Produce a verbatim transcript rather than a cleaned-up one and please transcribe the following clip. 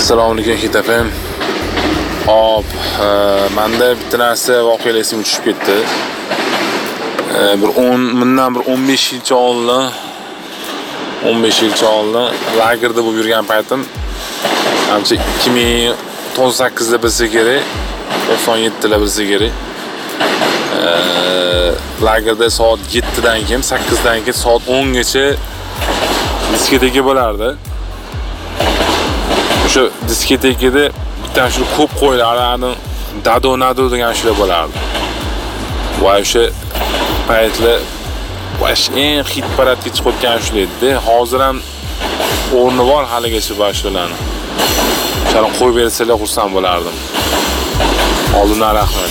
Assalomu alaykum Hit F M. Hop, menda bitta narsa voqealar esimga tushib ketdi. Bir o'n bundan bir o'n besh yilcha oldin, o'n besh yilcha oldin lagerda bo'lib yurgan paytim, ancha ikki ming o'n sakkizda bo'lsa kerak, to'qson yettida bo'lsa kerak. Lagerda soat yettidan keyin, sakkizdan keyin soat o'ngacha diskoteka bo'lardi. O'sha diskotekada bitta shu ko'p qo'ylarni dado nado degan shular bo'lardi. Va o'sha paytlar vash eng hit paradga chiqayotgan shular edi. Hozir ham o'rni bor haligacha bashlarni. O'shani qo'yib bersalar xursand bo'lardim. Oldindan rahmat.